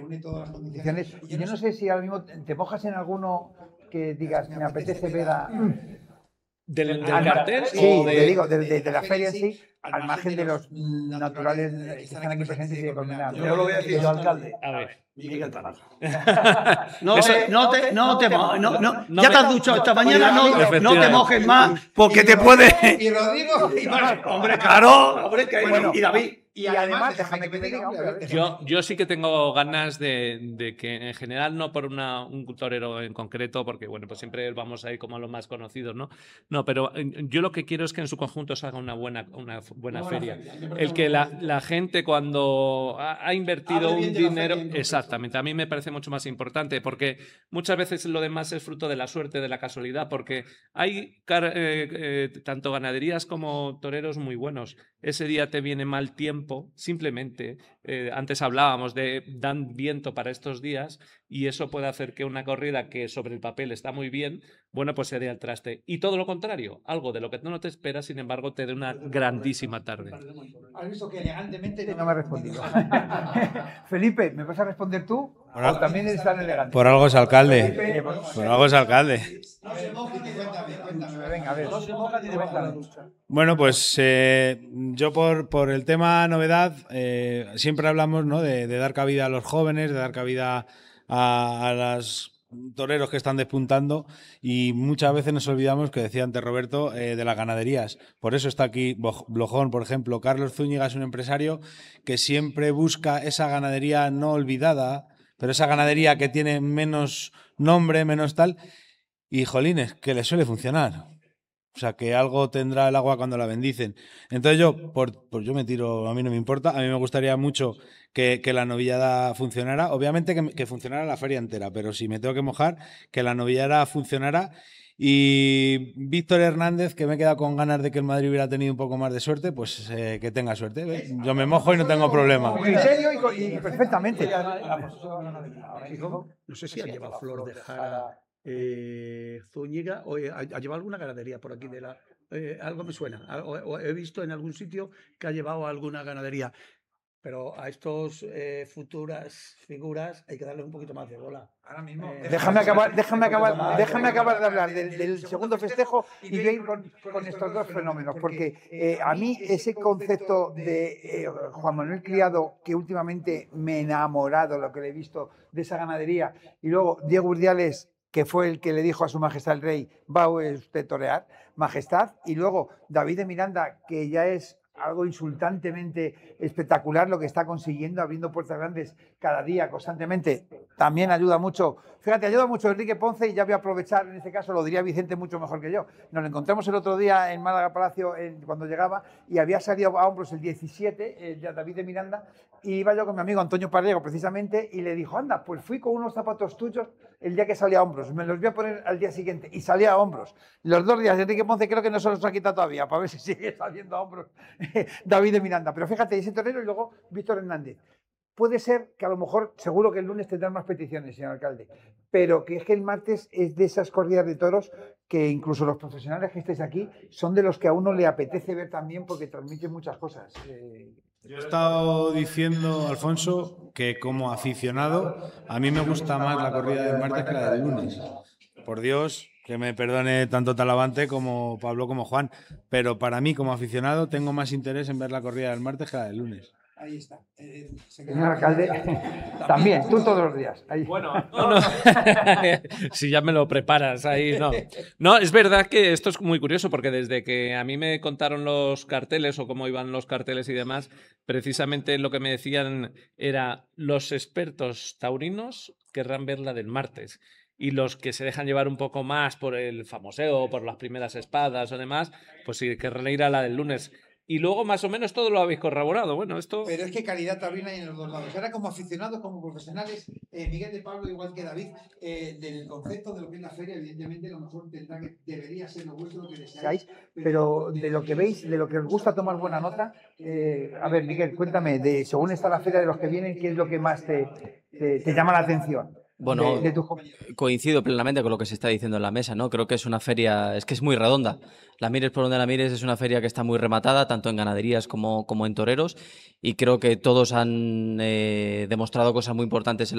reúne todas las condiciones. Y yo no sé si ahora mismo te mojas en alguno que digas, me apetece ver a... ¿Del cartel? Sí, te digo, de la feria en sí, al margen de los naturales que están aquí presentes y de Colmenar. Yo lo voy a decir yo, alcalde. A ver. Miguel Taraja. Ya te has duchado esta mañana, no te mojes más, porque te puede... Y Rodrigo y Marco. Hombre, claro, hombre, y David. Y además, déjame que te diga, yo sí que tengo ganas de que, en general, no por un torero en concreto, porque bueno, pues siempre vamos a ir como a los más conocidos, ¿no? No, pero yo lo que quiero es que en su conjunto se haga una buena feria. El que la gente, cuando ha invertido un dinero, exactamente, a mí me parece mucho más importante, porque muchas veces lo demás es fruto de la suerte, de la casualidad, porque hay tanto ganaderías como toreros muy buenos. Ese día te viene mal tiempo, simplemente, antes hablábamos de dan viento para estos días, y eso puede hacer que una corrida que sobre el papel está muy bien, bueno, pues se dé al traste. Y todo lo contrario, algo de lo que tú no te esperas, sin embargo, te dé una grandísima tarde. Has visto que elegantemente no me ha respondido. Felipe, ¿me vas a responder tú? ¿O también eres tan elegante? Por algo es alcalde. Por algo es alcalde. No se moja y cuéntame. Venga, a ver. No se moja y cuéntame. Bueno, pues yo por el tema novedad, siempre hablamos, ¿no?, de dar cabida a los jóvenes, de dar cabida a los toreros que están despuntando, y muchas veces nos olvidamos, que decía antes Roberto, de las ganaderías. Por eso está aquí Blojón, por ejemplo. Carlos Zúñiga es un empresario que siempre busca esa ganadería no olvidada, pero esa ganadería que tiene menos nombre, menos tal, y jolines, que le suele funcionar. O sea, que algo tendrá el agua cuando la bendicen. Entonces yo me tiro, a mí no me importa. A mí me gustaría mucho que la novillada funcionara. Obviamente que funcionara la feria entera, pero si me tengo que mojar, que la novillada funcionara. Y Víctor Hernández, que me he quedado con ganas de que el Madrid hubiera tenido un poco más de suerte, pues que tenga suerte. ¿Ves? Yo me mojo y no tengo problema. Con criterio y perfectamente. No sé si ha llevado Flor de Jara Zúñiga, o ha llevado alguna ganadería por aquí de la... algo me suena, o he visto en algún sitio que ha llevado alguna ganadería, pero a estos futuras figuras hay que darle un poquito más de bola. Ahora mismo. Déjame acabar de hablar del segundo festejo y voy a ir con estos dos fenómenos, porque a mí ese concepto de Juan Manuel Criado, que últimamente me he enamorado lo que le he visto de esa ganadería, y luego Diego Urdiales, que fue el que le dijo a su majestad el rey, va usted torear, majestad, y luego David de Miranda, que ya es algo insultantemente espectacular lo que está consiguiendo, abriendo puertas grandes cada día, constantemente, también ayuda mucho. Fíjate, ayuda mucho Enrique Ponce, y ya voy a aprovechar, en este caso lo diría Vicente mucho mejor que yo. Nos lo encontramos el otro día en Málaga Palacio cuando llegaba, y había salido a hombros el 17, ya David de Miranda, y iba yo con mi amigo Antonio Parrego precisamente, y le dijo, anda, pues fui con unos zapatos tuyos el día que salía a hombros, me los voy a poner al día siguiente, y salía a hombros. Los 2 días, Enrique Ponce creo que no se los ha quitado todavía, para ver si sigue saliendo a hombros David de Miranda. Pero fíjate, ese torero y luego Víctor Hernández. Puede ser que a lo mejor, seguro que el lunes tendrán más peticiones, señor alcalde, pero que es que el martes es de esas corridas de toros que incluso los profesionales que estéis aquí son de los que a uno le apetece ver también, porque transmiten muchas cosas. Yo he estado diciendo, Alfonso, que como aficionado a mí me gusta más la corrida del martes que la del lunes. Por Dios, que me perdone tanto Talavante como Pablo como Juan, pero para mí como aficionado tengo más interés en ver la corrida del martes que la del lunes. Ahí está. Señor alcalde, también, tú todos los días. Ahí. Bueno, no. Si ya me lo preparas ahí, no. No, es verdad que esto es muy curioso, porque desde que a mí me contaron los carteles o cómo iban los carteles y demás, precisamente lo que me decían era: los expertos taurinos querrán ver la del martes, y los que se dejan llevar un poco más por el famoseo, por las primeras espadas o demás, pues sí, querrán ir a la del lunes. Y luego más o menos todo lo habéis corroborado. Bueno, esto... Pero es que calidad taurina hay en los dos lados. Ahora, como aficionados, como profesionales, Miguel de Pablo, igual que David, del concepto de lo que es la feria, evidentemente lo mejor debería ser lo vuestro, lo que deseáis, pero de lo que veis, de lo que os gusta tomar buena nota, a ver, Miguel, cuéntame, según está la feria de los que vienen, ¿qué es lo que más te llama la atención? Bueno, coincido plenamente con lo que se está diciendo en la mesa, ¿no? Creo que es una feria, es que es muy redonda. La mires por donde la mires, es una feria que está muy rematada, tanto en ganaderías como en toreros, y creo que todos han demostrado cosas muy importantes en